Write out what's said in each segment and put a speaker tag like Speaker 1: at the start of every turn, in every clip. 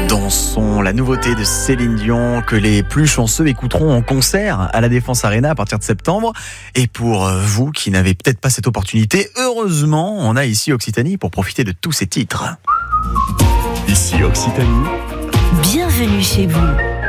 Speaker 1: Dansons, la nouveauté de Céline Dion que les plus chanceux écouteront en concert à la Défense Arena à partir de septembre. Et pour vous qui n'avez peut-être pas cette opportunité, heureusement, on a ici Occitanie pour profiter de tous ces titres. Ici Occitanie.
Speaker 2: Bienvenue chez vous.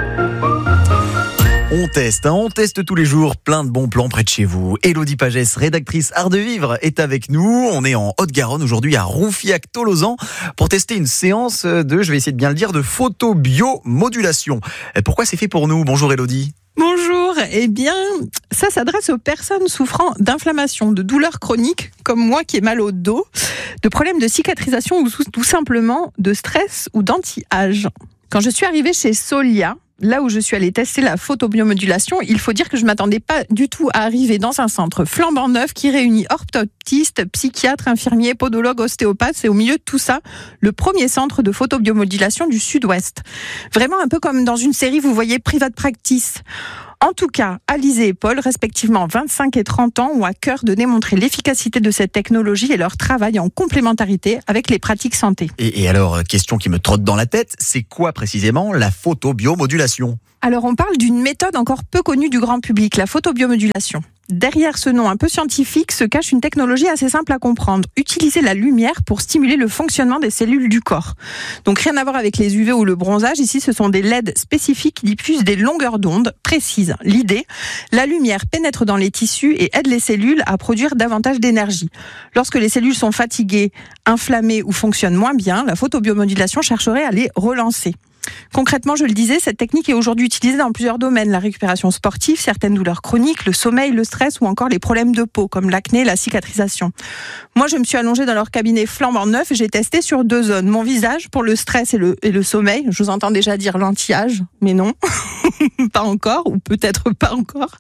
Speaker 1: On teste tous les jours plein de bons plans près de chez vous. Élodie Pagès, rédactrice Art de Vivre, est avec nous. On est en Haute-Garonne aujourd'hui à Roufiac-Tolosan pour tester une séance de, je vais essayer de bien le dire, de photobiomodulation. Pourquoi c'est fait pour nous ? Bonjour Élodie.
Speaker 3: Bonjour, eh bien, ça s'adresse aux personnes souffrant d'inflammation, de douleurs chroniques, comme moi qui ai mal au dos, de problèmes de cicatrisation ou tout simplement de stress ou d'anti-âge. Quand je suis arrivée chez Solia, là où je suis allée tester la photobiomodulation, il faut dire que je ne m'attendais pas du tout à arriver dans un centre flambant neuf qui réunit orthoptistes, psychiatres, infirmiers, podologues, ostéopathes. C'est au milieu de tout ça le premier centre de photobiomodulation du Sud-Ouest. Vraiment un peu comme dans une série, vous voyez, Private Practice. En tout cas, Alizé et Paul, respectivement 25 et 30 ans, ont à cœur de démontrer l'efficacité de cette technologie et leur travail en complémentarité avec les pratiques santé.
Speaker 1: Et alors, question qui me trotte dans la tête, c'est quoi précisément la photobiomodulation ?
Speaker 3: Alors, on parle d'une méthode encore peu connue du grand public, la photobiomodulation. Derrière ce nom un peu scientifique se cache une technologie assez simple à comprendre. Utiliser la lumière pour stimuler le fonctionnement des cellules du corps. Donc rien à voir avec les UV ou le bronzage. Ici, ce sont des LED spécifiques qui diffusent des longueurs d'onde précises. L'idée, la lumière pénètre dans les tissus et aide les cellules à produire davantage d'énergie. Lorsque les cellules sont fatiguées, inflammées ou fonctionnent moins bien, la photobiomodulation chercherait à les relancer. Concrètement, je le disais, cette technique est aujourd'hui utilisée dans plusieurs domaines. La récupération sportive, certaines douleurs chroniques, le sommeil, le stress ou encore les problèmes de peau, comme l'acné et la cicatrisation. Moi, je me suis allongée dans leur cabinet flambant neuf et j'ai testé sur 2 zones. Mon visage pour le stress et le sommeil. Je vous entends déjà dire l'anti-âge, mais non, pas encore, ou peut-être pas encore.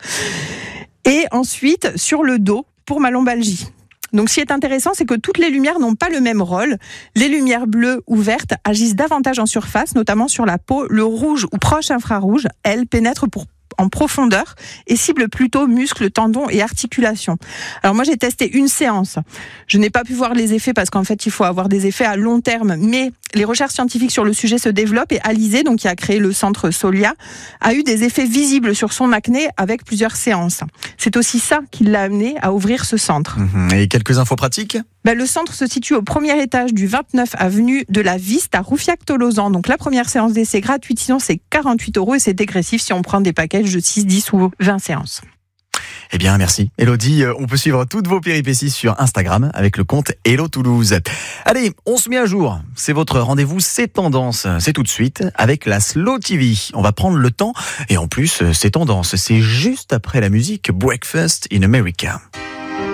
Speaker 3: Et ensuite, sur le dos, pour ma lombalgie. Donc, ce qui est intéressant, c'est que toutes les lumières n'ont pas le même rôle. Les lumières bleues ou vertes agissent davantage en surface, notamment sur la peau. Le rouge ou proche infrarouge, elles, pénètrent en profondeur et cible plutôt muscles, tendons et articulations. Alors moi j'ai testé une séance. Je n'ai pas pu voir les effets parce qu'en fait il faut avoir des effets à long terme, mais les recherches scientifiques sur le sujet se développent et Alizé, donc qui a créé le centre Solia, a eu des effets visibles sur son acné avec plusieurs séances. C'est aussi ça qui l'a amené à ouvrir ce centre.
Speaker 1: Et quelques infos pratiques ?
Speaker 3: Le centre se situe au premier étage du 29 avenue de la Viste à Roufiac-Tolosan. Donc la première séance d'essai gratuite, sinon c'est 48 € et c'est dégressif si on prend des packages de 6, 10 ou 20 séances.
Speaker 1: Eh bien, merci. Élodie, on peut suivre toutes vos péripéties sur Instagram avec le compte Hello Toulouse. Allez, on se met à jour. C'est votre rendez-vous, c'est tendance. C'est tout de suite avec la Slow TV. On va prendre le temps et en plus, c'est tendance. C'est juste après la musique Breakfast in America.